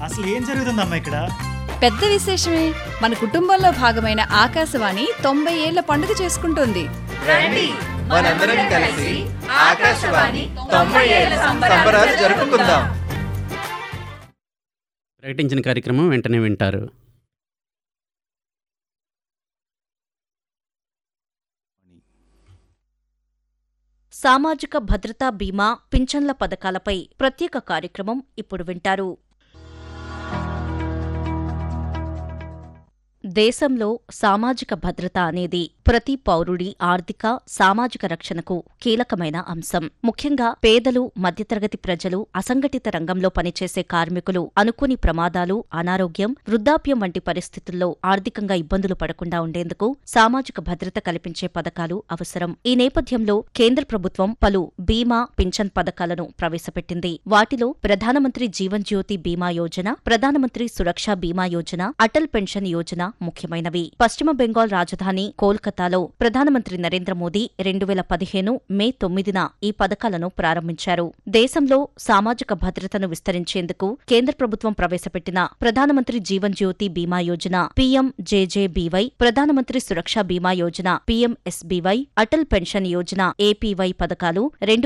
అసలు ఏం జరుగుతుందమ్మా ఇక్కడ? పెద్ద విశేషమే. మన కుటుంబంలో భాగమైన ఆకాశవాణి 90 ఏళ్ల పండుగ చేసుకుంటోంది. రండి మనందరం కలిసి ఆకాశవాణి 90 ఏళ్ల సంబరాలు జరుపుకుందాం. ప్రకటించిన కార్యక్రమం వెంటనే వింటారు. సామాజిక భద్రతా బీమా పింఛన్ల పథకాలపై ప్రత్యేక కార్యక్రమం ఇప్పుడు వింటారు. దేశంలో సామాజిక భద్రత అనేది ప్రతి పౌరుడి ఆర్థిక సామాజిక రక్షణకు కీలకమైన అంశం. ముఖ్యంగా పేదలు, మధ్యతరగతి ప్రజలు, అసంఘటిత రంగంలో పనిచేసే కార్మికులు అనుకోని ప్రమాదాలు, అనారోగ్యం, వృద్ధాప్యం వంటి పరిస్థితుల్లో ఆర్థికంగా ఇబ్బందులు పడకుండా ఉండేందుకు సామాజిక భద్రత కల్పించే పథకాలు అవసరం. ఈ నేపథ్యంలో కేంద్ర ప్రభుత్వం పలు బీమా, పింఛన్ పథకాలను ప్రవేశపెట్టింది. వాటిలో ప్రధానమంత్రి జీవన్ జ్యోతి బీమా యోజన, ప్రధానమంత్రి సురక్ష బీమా యోజన, అటల్ పెన్షన్ యోజన ముఖ్యమైనవి. పశ్చిమ బెంగాల్ రాజధాని కోల్కతాలో ప్రధానమంత్రి నరేంద్ర మోదీ 2015 మే 9న ఈ పథకాలను ప్రారంభించారు. దేశంలో సామాజిక భద్రతను విస్తరించేందుకు కేంద్ర ప్రభుత్వం ప్రవేశపెట్టిన ప్రధానమంత్రి జీవన్ జ్యోతి బీమా యోజన పీఎంజేజేబీవై, ప్రధానమంత్రి సురక్ష బీమా యోజన పీఎంఎస్బీవై, అటల్ పెన్షన్ యోజన ఏపీవై పథకాలు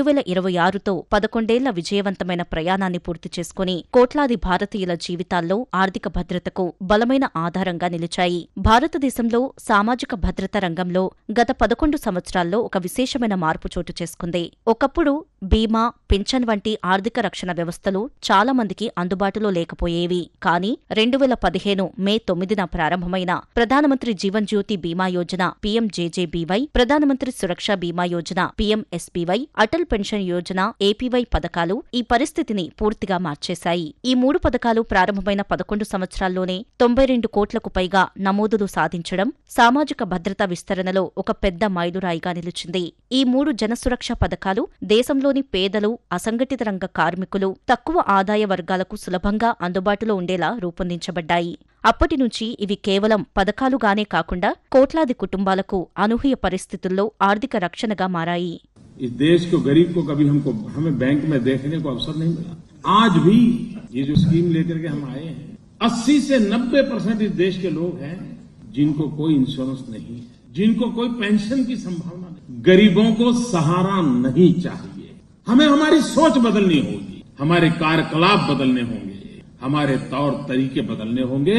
2026తో 11 ఏళ్ల విజయవంతమైన ప్రయాణాన్ని పూర్తి చేసుకుని కోట్లాది భారతీయుల జీవితాల్లో ఆర్థిక భద్రతకు బలమైన ఆధారంగా నిలిచాయి. భారతదేశంలో సామాజిక భద్రత రంగంలో గత 11 సంవత్సరాల్లో ఒక విశేషమైన మార్పు చోటు చేసుకుంది. ఒకప్పుడు బీమా, పింఛన్ వంటి ఆర్థిక రక్షణ వ్యవస్థలు చాలా మందికి అందుబాటులో లేకపోయేవి. కానీ 2015 మే 9న ప్రారంభమైన ప్రధానమంత్రి జీవన్ జ్యోతి బీమా యోజన పీఎంజేజేబీవై, ప్రధానమంత్రి సురక్ష బీమా యోజన పీఎంఎస్బీవై, అటల్ పెన్షన్ యోజన ఏపీవై పథకాలు ఈ పరిస్థితిని పూర్తిగా మార్చేశాయి. ఈ 3 పథకాలు ప్రారంభమైన 11 సంవత్సరాల్లోనే 92 కోట్లకు పైగా నమోదులు సాధించడం సామాజిక భద్రతా విస్తరణలో ఒక పెద్ద మైలురాయిగా నిలిచింది. ఈ 3 జనసురక్ష పథకాలు దేశంలోని పేదలు, అసంఘటిత రంగ కార్మికులు, తక్కువ ఆదాయ వర్గాలకు సులభంగా అందుబాటులో ఉండేలా రూపొందించబడ్డాయి. అప్పటి నుంచి ఇవి కేవలం పథకాలుగానే కాకుండా కోట్లాది కుటుంబాలకు అనూహ్య పరిస్థితుల్లో ఆర్థిక రక్షణగా మారాయి. इस देश को गरीब को कभी हमें बैंक में देखने को अवसर नहीं मिला. आज भी ये जो स्कीम लेकर के हम आए हैं, 80 से 90% इस देश के लोग हैं जिनको कोई इंश्योरेंस नहीं है, जिनको कोई पेंशन की संभावना नहीं. गरीबों को सहारा नहीं चाहिए. हमें हमारी सोच बदलनी होगी, हमारे कार्यकलाप बदलने होंगे, हमारे तौर तरीके बदलने होंगे.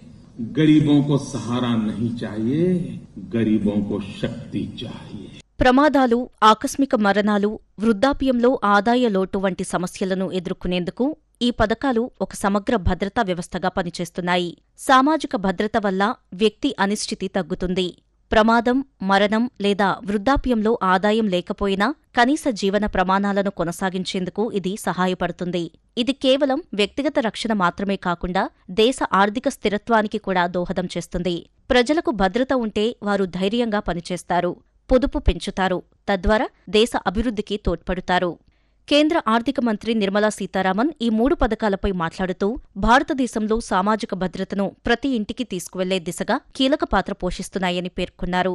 गरीबों को सहारा नहीं चाहिए, गरीबों को शक्ति चाहिए. ప్రమాదాలు, ఆకస్మిక మరణాలు, వృద్ధాప్యంలో ఆదాయ లోటు వంటి సమస్యలను ఎదుర్కొనేందుకు ఈ పథకాలు ఒక సమగ్ర భద్రతా వ్యవస్థగా పనిచేస్తున్నాయి. సామాజిక భద్రత వల్ల వ్యక్తి అనిశ్చితి తగ్గుతుంది. ప్రమాదం, మరణం లేదా వృద్ధాప్యంలో ఆదాయం లేకపోయినా కనీస జీవన ప్రమాణాలను కొనసాగించేందుకు ఇది సహాయపడుతుంది. ఇది కేవలం వ్యక్తిగత రక్షణ మాత్రమే కాకుండా దేశ ఆర్థిక స్థిరత్వానికి కూడా దోహదం చేస్తుంది. ప్రజలకు భద్రత ఉంటే వారు ధైర్యంగా పనిచేస్తారు, పొదుపు పెంచుతారు, తద్వారా దేశ అభివృద్ధికి తోడ్పడుతారు. కేంద్ర ఆర్థిక మంత్రి నిర్మలా సీతారామన్ ఈ 3 పథకాలపై మాట్లాడుతూ భారతదేశంలో సామాజిక భద్రతను ప్రతి ఇంటికి తీసుకువెళ్లే దిశగా కీలక పాత్ర పోషిస్తున్నాయని పేర్కొన్నారు.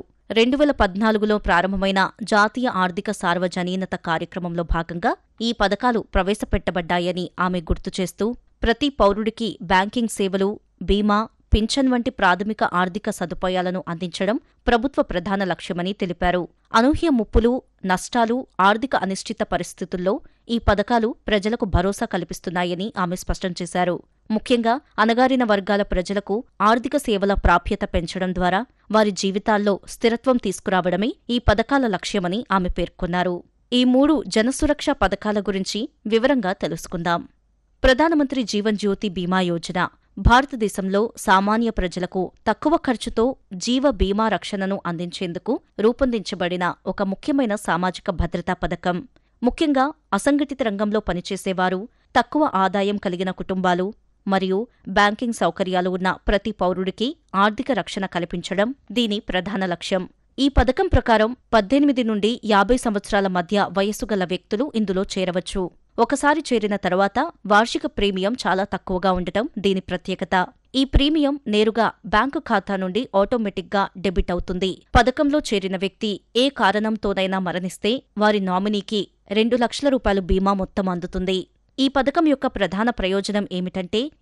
2014లో ప్రారంభమైన జాతీయ ఆర్థిక సార్వజనీనత కార్యక్రమంలో భాగంగా ఈ పథకాలు ప్రవేశపెట్టబడ్డాయని ఆమె గుర్తుచేస్తూ ప్రతి పౌరుడికి బ్యాంకింగ్ సేవలు, బీమా, పింఛన్ వంటి ప్రాథమిక ఆర్థిక సదుపాయాలను అందించడం ప్రభుత్వ ప్రధాన లక్ష్యమని తెలిపారు. అనూహ్య ముప్పులు, నష్టాలు, ఆర్థిక అనిశ్చిత పరిస్థితుల్లో ఈ పథకాలు ప్రజలకు భరోసా కల్పిస్తున్నాయని ఆమె స్పష్టం చేశారు. ముఖ్యంగా అణగారిన వర్గాల ప్రజలకు ఆర్థిక సేవల ప్రాప్యత పెంచడం ద్వారా వారి జీవితాల్లో స్థిరత్వం తీసుకురావడమే ఈ పథకాల లక్ష్యమని ఆమె పేర్కొన్నారు. ఈ 3 జనసురక్ష పథకాల గురించి వివరంగా తెలుసుకుందాం. ప్రధానమంత్రి జీవన్ జ్యోతి బీమా యోజన భారతదేశంలో సామాన్య ప్రజలకు తక్కువ ఖర్చుతో జీవ బీమా రక్షణను అందించేందుకు రూపొందించబడిన ఒక ముఖ్యమైన సామాజిక భద్రతా పథకం. ముఖ్యంగా అసంఘటిత రంగంలో పనిచేసేవారు, తక్కువ ఆదాయం కలిగిన కుటుంబాలు మరియు బ్యాంకింగ్ సౌకర్యాలు ఉన్న ప్రతి పౌరుడికి ఆర్థిక రక్షణ కల్పించడం దీని ప్రధాన లక్ష్యం. ఈ పథకం ప్రకారం 18 నుండి 50 సంవత్సరాల మధ్య వయస్సు గల వ్యక్తులు ఇందులో చేరవచ్చు. ఒకసారి చేరిన తర్వాత వార్షిక ప్రీమియం చాలా తక్కువగా ఉండటం దీని ప్రత్యేకత. ఈ ప్రీమియం నేరుగా బ్యాంకు ఖాతా నుండి ఆటోమేటిక్గా డెబిట్ అవుతుంది. పథకంలో చేరిన వ్యక్తి ఏ కారణంతోనైనా మరణిస్తే వారి నామినీకి 2 లక్షల రూపాయలు బీమా మొత్తం అందుతుంది. ఈ పథకం యొక్క ప్రధాన ప్రయోజనం ఏమిటంటే